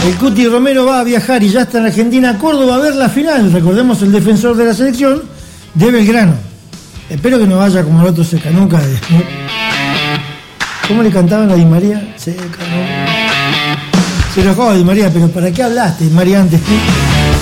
El Cuti Romero va a viajar y ya está en Argentina, Córdoba, a ver la final. Recordemos el defensor de la selección de Belgrano. Espero que no vaya como el otro Secanuca. ¿Cómo le cantaban a Di María? Secanuca. Se enojaba Di María, pero ¿para qué hablaste, Di María, antes?